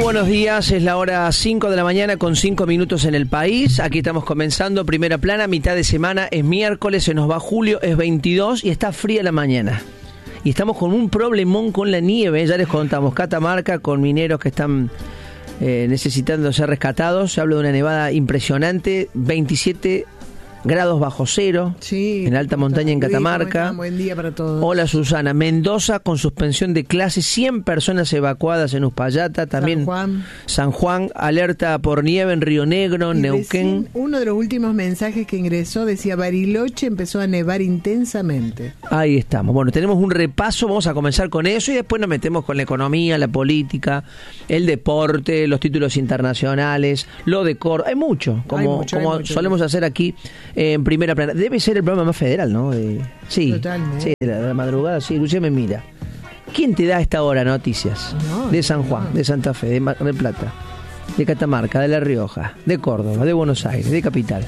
buenos días, es la hora 5 de la mañana con 5 minutos en el país. Aquí estamos comenzando Primera Plana, mitad de semana, es miércoles, se nos va julio, es 22 y está fría la mañana. Y estamos con un problemón con la nieve, ya les contamos, Catamarca, con mineros que están necesitando ser rescatados. Se habla de una nevada impresionante, 27 grados bajo cero, sí, en alta montaña en Catamarca. Buen día para todos. Hola Susana. Mendoza con suspensión de clases, 100 personas evacuadas en Uspallata, también San Juan, alerta por nieve en Río Negro, y Neuquén. Uno de los últimos mensajes que ingresó decía Bariloche empezó a nevar intensamente. Ahí estamos. Bueno, tenemos un repaso, vamos a comenzar con eso y después nos metemos con la economía, la política, el deporte, los títulos internacionales, lo de Córdoba. Hay mucho, como solemos hacer aquí en Primera Plana. Debe ser el programa más federal, ¿no? Sí, totalmente. Sí, de la madrugada, sí. Lucia me mira. ¿Quién te da a esta hora noticias? De San Juan, de Santa Fe, de Mar del Plata, de Catamarca, de La Rioja, de Córdoba, de Buenos Aires, de Capital,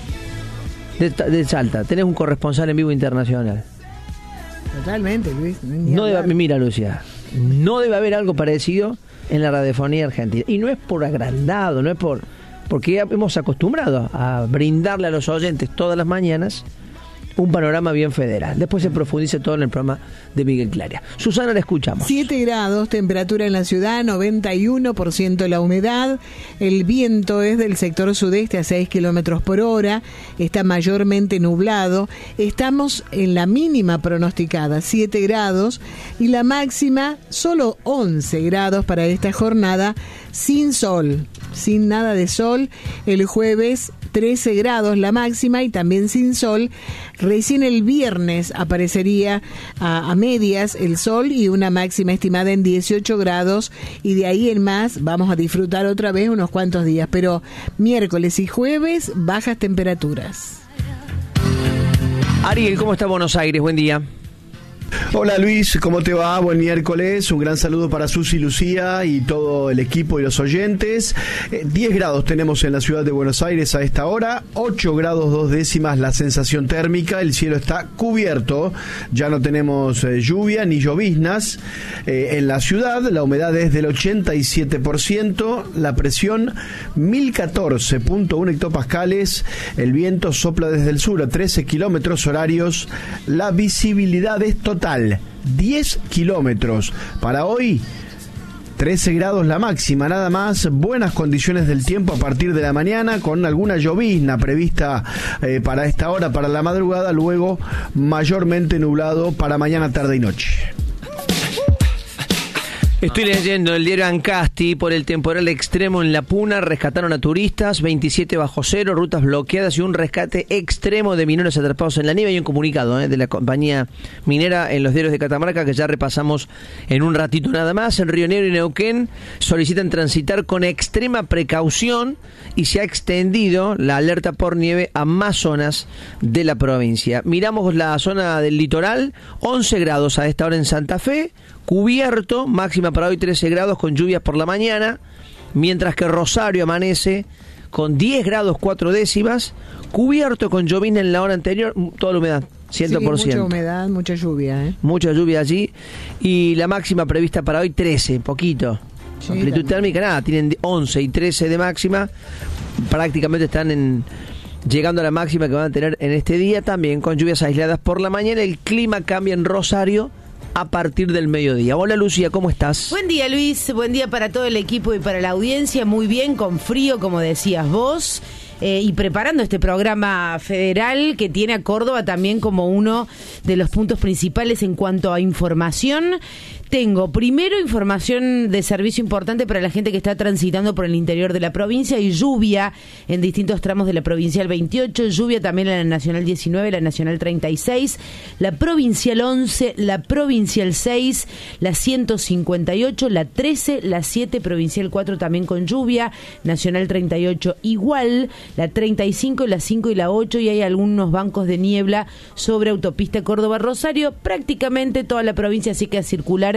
de Salta? Tenés un corresponsal en vivo internacional. Totalmente, Luis. Mira, Lucia, no debe haber algo parecido en la radiofonía argentina. Y no es por agrandado, no es porque ya hemos acostumbrado a brindarle a los oyentes todas las mañanas un panorama bien federal. Después se profundiza todo en el programa de Miguel Claria. Susana, la escuchamos. 7 grados, temperatura en la ciudad, 91% la humedad. El viento es del sector sudeste a 6 kilómetros por hora. Está mayormente nublado. Estamos en la mínima pronosticada, 7 grados. Y la máxima, solo 11 grados para esta jornada, sin sol, sin nada de sol. El jueves 13 grados la máxima y también sin sol. Recién el viernes aparecería a medias el sol y una máxima estimada en 18 grados y de ahí en más vamos a disfrutar otra vez unos cuantos días, pero miércoles y jueves bajas temperaturas. Ariel, ¿cómo está Buenos Aires? Buen día. Hola Luis, ¿cómo te va? Buen miércoles, un gran saludo para Susi, Lucía y todo el equipo y los oyentes. 10 grados tenemos en la ciudad de Buenos Aires a esta hora, 8 grados 2 décimas la sensación térmica, el cielo está cubierto, ya no tenemos lluvia ni lloviznas en la ciudad, la humedad es del 87%, la presión 1014.1 hectopascales, el viento sopla desde el sur a 13 kilómetros horarios, la visibilidad es total, 10 kilómetros. Para hoy, 13 grados la máxima, nada más. Buenas condiciones del tiempo a partir de la mañana, con alguna llovizna prevista para esta hora, para la madrugada. Luego, mayormente nublado para mañana, tarde y noche. Estoy leyendo el diario Ancasti. Por el temporal extremo en La Puna rescataron a turistas, 27 bajo cero, rutas bloqueadas y un rescate extremo de mineros atrapados en la nieve. Hay un comunicado de la compañía minera en los diarios de Catamarca que ya repasamos en un ratito nada más. En Río Negro y Neuquén solicitan transitar con extrema precaución y se ha extendido la alerta por nieve a más zonas de la provincia. Miramos la zona del litoral, 11 grados a esta hora en Santa Fe, cubierto, máxima para hoy 13 grados con lluvias por la mañana, mientras que Rosario amanece con 10 grados 4 décimas, cubierto con llovizna en la hora anterior, toda la humedad, 100%. Sí, mucha humedad, mucha lluvia. Mucha lluvia allí, y la máxima prevista para hoy 13, poquito. Sí, amplitud térmica, nada, tienen 11 y 13 de máxima, prácticamente están llegando a la máxima que van a tener en este día, también con lluvias aisladas por la mañana. El clima cambia en Rosario a partir del mediodía. Hola Lucía, ¿cómo estás? Buen día Luis, buen día para todo el equipo y para la audiencia. Muy bien, con frío como decías vos, y preparando este programa federal que tiene a Córdoba también como uno de los puntos principales en cuanto a información. Tengo primero información de servicio importante para la gente que está transitando por el interior de la provincia y lluvia en distintos tramos de la Provincial 28, lluvia también en la Nacional 19, la Nacional 36, la Provincial 11, la Provincial 6, la 158, la 13, la 7, Provincial 4 también con lluvia, Nacional 38 igual, la 35, la 5 y la 8 y hay algunos bancos de niebla sobre autopista Córdoba-Rosario, prácticamente toda la provincia, así que a circular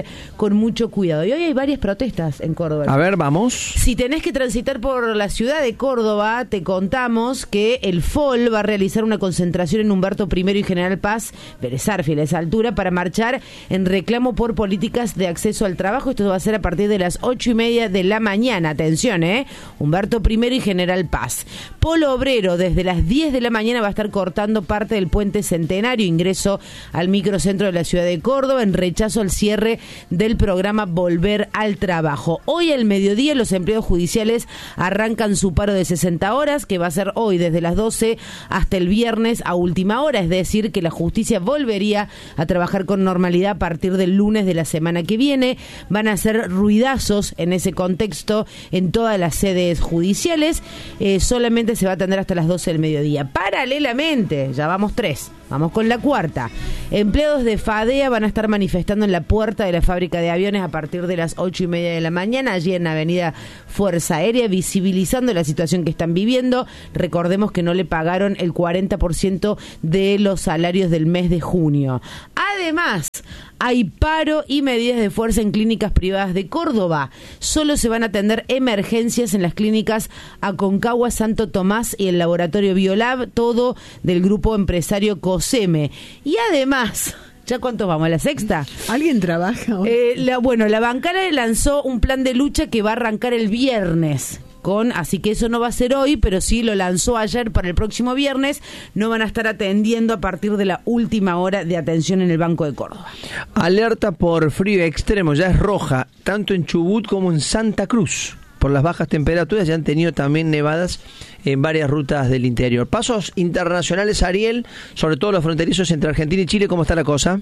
con mucho cuidado. Y hoy hay varias protestas en Córdoba. A ver, vamos. Si tenés que transitar por la ciudad de Córdoba, te contamos que el FOL va a realizar una concentración en Humberto I y General Paz, Vélez Arfiel, a esa altura, para marchar en reclamo por políticas de acceso al trabajo. Esto va a ser a partir de las 8:30 de la mañana. Atención, Humberto I y General Paz. Polo Obrero, desde las 10 de la mañana va a estar cortando parte del puente Centenario, ingreso al microcentro de la ciudad de Córdoba, en rechazo al cierre del programa Volver al Trabajo. Hoy al mediodía los empleados judiciales arrancan su paro de 60 horas, que va a ser hoy desde las 12 hasta el viernes a última hora, es decir, que la justicia volvería a trabajar con normalidad a partir del lunes de la semana que viene. Van a hacer ruidazos en ese contexto en todas las sedes judiciales. Solamente se va a atender hasta las 12 del mediodía. Paralelamente, ya vamos 3. Vamos con la cuarta. Empleados de FADEA van a estar manifestando en la puerta de la fábrica de aviones a partir de las 8:30 de la mañana, allí en Avenida Fuerza Aérea, visibilizando la situación que están viviendo. Recordemos que no le pagaron el 40% de los salarios del mes de junio. Además, hay paro y medidas de fuerza en clínicas privadas de Córdoba. Solo se van a atender emergencias en las clínicas Aconcagua, Santo Tomás y el laboratorio Biolab, todo del grupo empresario COSEME. Y además, ¿ya cuántos vamos? ¿A la sexta? ¿Alguien trabaja hoy? La bancada lanzó un plan de lucha que va a arrancar el viernes. Así que eso no va a ser hoy, pero sí lo lanzó ayer para el próximo viernes. No van a estar atendiendo a partir de la última hora de atención en el Banco de Córdoba. Alerta por frío extremo, ya es roja, tanto en Chubut como en Santa Cruz. Por las bajas temperaturas ya han tenido también nevadas en varias rutas del interior. Pasos internacionales, Ariel, sobre todo los fronterizos entre Argentina y Chile, ¿cómo está la cosa?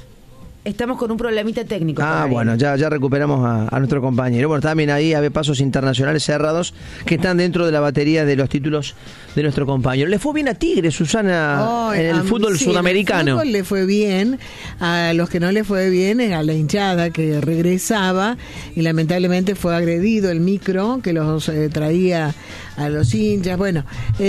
Estamos con un problemita técnico. Bueno, ya recuperamos a nuestro compañero. Bueno, también ahí hay pasos internacionales cerrados que están dentro de la batería de los títulos de nuestro compañero. Le fue bien a Tigre, Susana, en el fútbol sudamericano. En el fútbol le fue bien. A los que no le fue bien es a la hinchada que regresaba y lamentablemente fue agredido el micro que los traía a los hinchas. Bueno,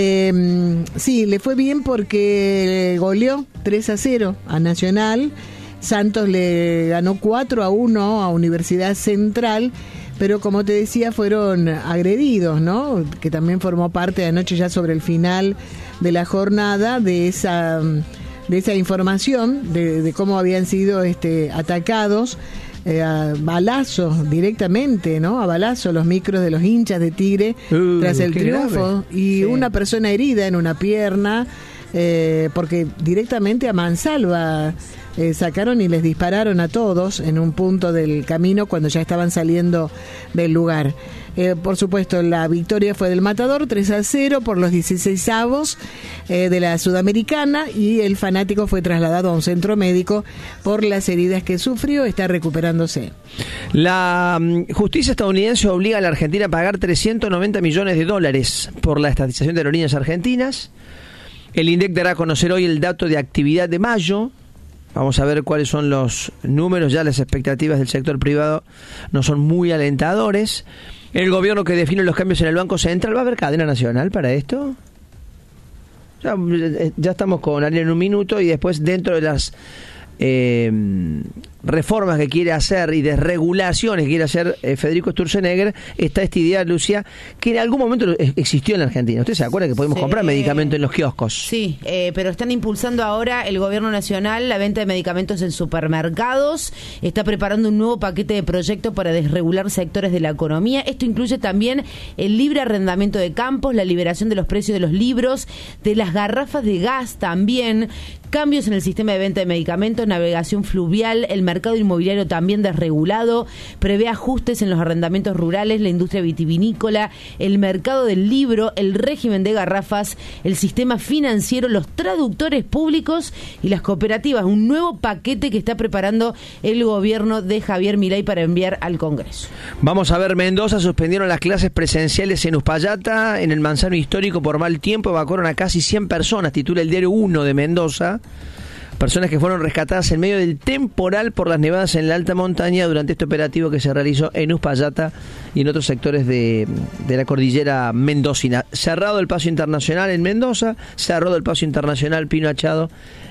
sí, le fue bien porque goleó 3-0 a Nacional. Santos le ganó 4-1 a Universidad Central, pero como te decía, fueron agredidos, ¿no? Que también formó parte de anoche, ya sobre el final de la jornada, de esa información de cómo habían sido atacados a balazos directamente, ¿no? A balazos los micros de los hinchas de Tigre tras el triunfo. Grave. Y sí, una persona herida en una pierna, porque directamente a mansalva sacaron y les dispararon a todos en un punto del camino cuando ya estaban saliendo del lugar. Por supuesto, la victoria fue del Matador, 3-0 por los 16avos de la Sudamericana, y el fanático fue trasladado a un centro médico por las heridas que sufrió. Está recuperándose. La justicia estadounidense obliga a la Argentina a pagar $390 millones por la estatización de aerolíneas argentinas. El INDEC dará a conocer hoy el dato de actividad de mayo. Vamos a ver cuáles son los números. Ya las expectativas del sector privado no son muy alentadores. El gobierno que define los cambios en el Banco Central. ¿Va a haber cadena nacional para esto? Ya estamos con Ariel en un minuto, y después dentro de las reformas que quiere hacer y desregulaciones que quiere hacer Federico Sturzenegger, está esta idea, Lucia, que en algún momento existió en la Argentina. ¿Usted se acuerda que podemos comprar medicamentos en los kioscos? Sí, pero están impulsando ahora el gobierno nacional la venta de medicamentos en supermercados. Está preparando un nuevo paquete de proyectos para desregular sectores de la economía. Esto incluye también el libre arrendamiento de campos, la liberación de los precios de los libros, de las garrafas de gas también, cambios en el sistema de venta de medicamentos, navegación fluvial, el mercado inmobiliario también desregulado, prevé ajustes en los arrendamientos rurales, la industria vitivinícola, el mercado del libro, el régimen de garrafas, el sistema financiero, los traductores públicos y las cooperativas. Un nuevo paquete que está preparando el gobierno de Javier Milei para enviar al Congreso. Vamos a ver, Mendoza suspendieron las clases presenciales en Uspallata, en el Manzano Histórico, por mal tiempo. Evacuaron a casi 100 personas, titula el diario 1 de Mendoza. Personas que fueron rescatadas en medio del temporal por las nevadas en la alta montaña durante este operativo que se realizó en Uspallata y en otros sectores de la cordillera mendocina. Cerrado el paso internacional en Mendoza, cerrado el paso internacional Pino Achado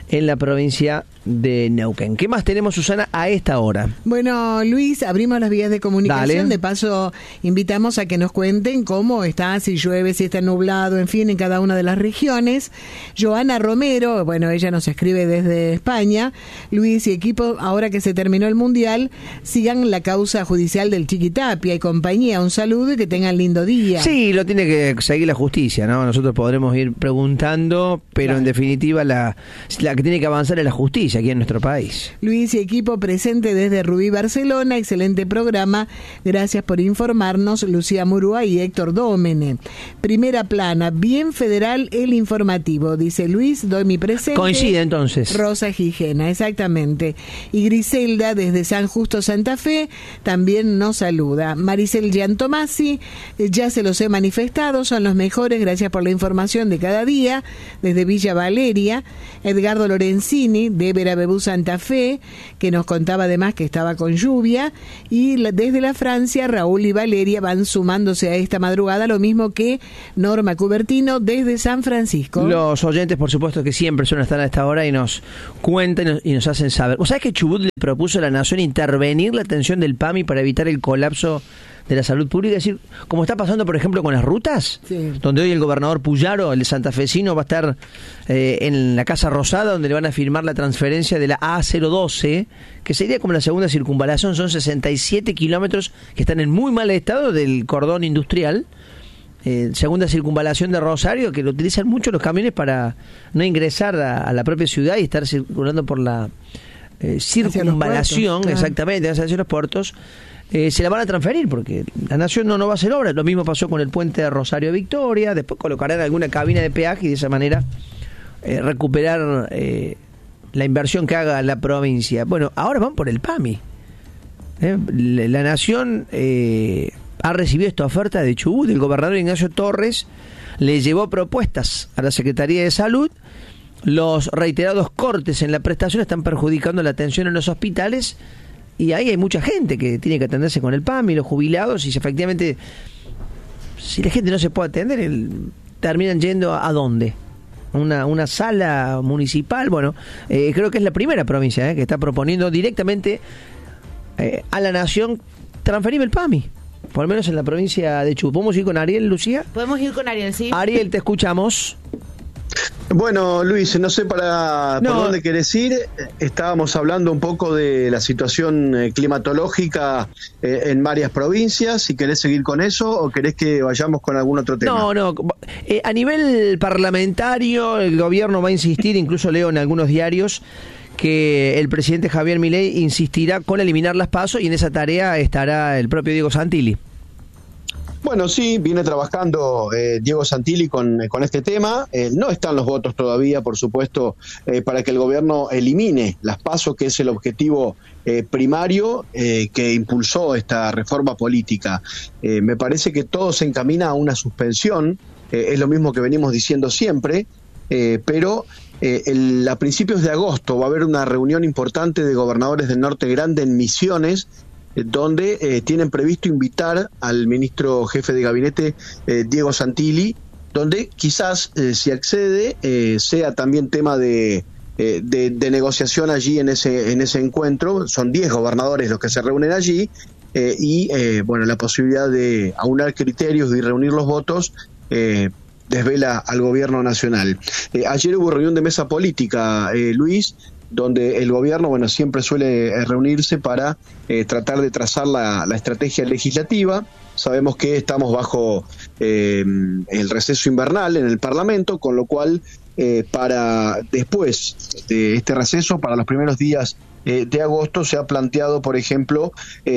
en la provincia de Neuquén. ¿Qué más tenemos, Susana, a esta hora? Bueno, Luis, abrimos las vías de comunicación. Dale. De paso, invitamos a que nos cuenten cómo está, si llueve, si está nublado, en fin, en cada una de las regiones. Joana Romero, bueno, ella nos escribe desde España. Luis y equipo, ahora que se terminó el Mundial, sigan la causa judicial del Chiquitapia y compañía. Un saludo y que tengan lindo día. Sí, lo tiene que seguir la justicia, ¿no? Nosotros podremos ir preguntando, pero claro, en definitiva la que tiene que avanzar es la justicia aquí en nuestro país. Luis y equipo presente desde Rubí, Barcelona. Excelente programa. Gracias por informarnos, Lucía Murúa y Héctor Dómene. Primera plana, bien federal el informativo, dice Luis, doy mi presente. Coincide entonces. Rosa Gijena, exactamente. Y Griselda desde San Justo, Santa Fe, también nos saluda. Maricel Giantomasi, ya se los he manifestado, son los mejores, gracias por la información de cada día, desde Villa Valeria. Edgardo Lorenzini, de Verabebú, Santa Fe, que nos contaba además que estaba con lluvia. Y desde la Francia, Raúl y Valeria van sumándose a esta madrugada, lo mismo que Norma Cubertino desde San Francisco. Los oyentes, por supuesto, que siempre suelen estar a esta hora y nos cuentan y nos hacen saber. ¿Vos sabés que Chubut le propuso a la Nación intervenir la atención del PAMI para evitar el colapso de la salud pública? Es decir, como está pasando, por ejemplo, con las rutas, sí, donde hoy el gobernador Puyaro, el santafesino, va a estar en la Casa Rosada, donde le van a firmar la transferencia de la A012, que sería como la segunda circunvalación. Son 67 kilómetros que están en muy mal estado del cordón industrial. Segunda circunvalación de Rosario, que lo utilizan mucho los camiones para no ingresar a la propia ciudad y estar circulando por la circunvalación, puertos, exactamente, hacia los puertos. Se la van a transferir porque la Nación no va a hacer obra. Lo mismo pasó con el puente de Rosario Victoria. Después colocarán alguna cabina de peaje y de esa manera recuperar la inversión que haga la provincia. Bueno, ahora van por el PAMI. La Nación ha recibido esta oferta de Chubut. El gobernador Ignacio Torres le llevó propuestas a la Secretaría de Salud. Los reiterados cortes en la prestación están perjudicando la atención en los hospitales. Y ahí hay mucha gente que tiene que atenderse con el PAMI, los jubilados, y si efectivamente, si la gente no se puede atender, terminan yendo ¿a dónde? Una sala municipal. Bueno, creo que es la primera provincia que está proponiendo directamente a la Nación transferir el PAMI, por lo menos en la provincia de Chubut. ¿Podemos ir con Ariel, Lucía? Podemos ir con Ariel, sí. Ariel, te escuchamos. Bueno, Luis, no sé por dónde querés ir. Estábamos hablando un poco de la situación climatológica en varias provincias. Si querés seguir con eso o querés que vayamos con algún otro tema. No. A nivel parlamentario, el gobierno va a insistir, incluso leo en algunos diarios, que el presidente Javier Milei insistirá con eliminar las PASO, y en esa tarea estará el propio Diego Santilli. Bueno, sí, viene trabajando Diego Santilli con este tema. No están los votos todavía, por supuesto, para que el gobierno elimine las PASO, que es el objetivo primario que impulsó esta reforma política. Me parece que todo se encamina a una suspensión, es lo mismo que venimos diciendo siempre, pero a principios de agosto va a haber una reunión importante de gobernadores del Norte Grande en Misiones, donde tienen previsto invitar al ministro jefe de gabinete Diego Santilli, donde quizás si accede sea también tema de negociación allí en ese encuentro. Son 10 gobernadores los que se reúnen allí, bueno, la posibilidad de aunar criterios y reunir los votos desvela al gobierno nacional. Ayer hubo reunión de mesa política, Luis, donde el gobierno, bueno, siempre suele reunirse para tratar de trazar la estrategia legislativa. Sabemos que estamos bajo el receso invernal en el Parlamento, con lo cual para después de este receso, para los primeros días de agosto, se ha planteado, por ejemplo,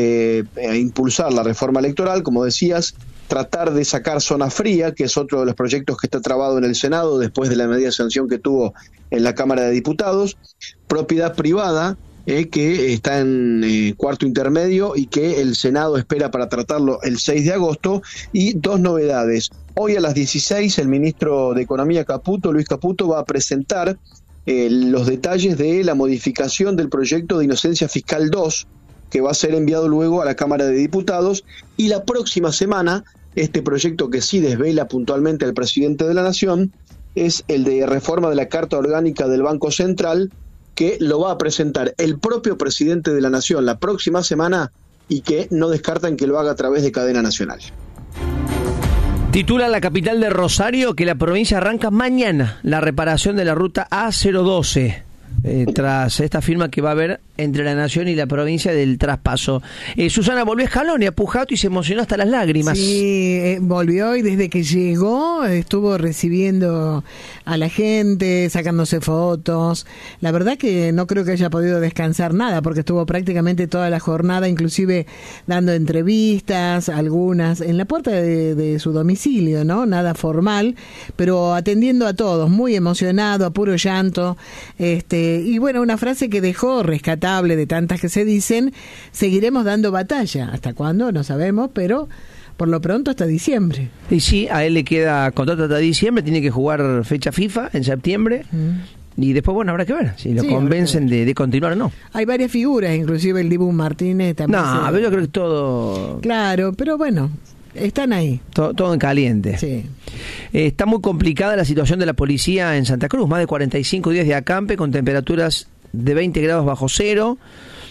impulsar la reforma electoral, como decías, tratar de sacar zona fría, que es otro de los proyectos que está trabado en el Senado después de la medida de sanción que tuvo en la Cámara de Diputados, propiedad privada, que está en cuarto intermedio y que el Senado espera para tratarlo el 6 de agosto, y 2 novedades. Hoy a las 16 el ministro de Economía Luis Caputo, va a presentar los detalles de la modificación del proyecto de Inocencia Fiscal 2, que va a ser enviado luego a la Cámara de Diputados, y la próxima semana este proyecto, que sí desvela puntualmente al presidente de la Nación, es el de reforma de la Carta Orgánica del Banco Central, que lo va a presentar el propio presidente de la Nación la próxima semana y que no descartan que lo haga a través de cadena nacional. Titula la capital de Rosario que la provincia arranca mañana la reparación de la ruta A012. Tras esta firma que va a haber entre la Nación y la provincia del traspaso. Susana volvió a Scaloni, a Pujato, y se emocionó hasta las lágrimas. Sí, volvió y desde que llegó estuvo recibiendo a la gente, sacándose fotos. La verdad que no creo que haya podido descansar nada, porque estuvo prácticamente toda la jornada, inclusive dando entrevistas, algunas en la puerta de su domicilio, ¿no? Nada formal, pero atendiendo a todos, muy emocionado, a puro llanto. Y bueno, una frase que dejó rescatable de tantas que se dicen: seguiremos dando batalla. ¿Hasta cuándo? No sabemos, pero por lo pronto hasta diciembre. Y sí, a él le queda contrato hasta diciembre, tiene que jugar fecha FIFA en septiembre. Y después, bueno, habrá que ver si lo convencen de continuar o no. Hay varias figuras, inclusive el Dibu Martínez también. No, yo creo que todo... Claro, pero bueno, están ahí. Todo en caliente. Sí. Está muy complicada la situación de la policía en Santa Cruz. Más de 45 días de acampe con temperaturas de 20 grados bajo cero.